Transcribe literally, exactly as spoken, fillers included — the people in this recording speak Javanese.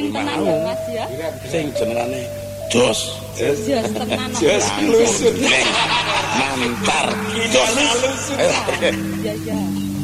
tenan ya Mas ya. Sing jenengane Jos. Jos tenan. Jos lusut. Mantar. Jos lusut. Ya ya.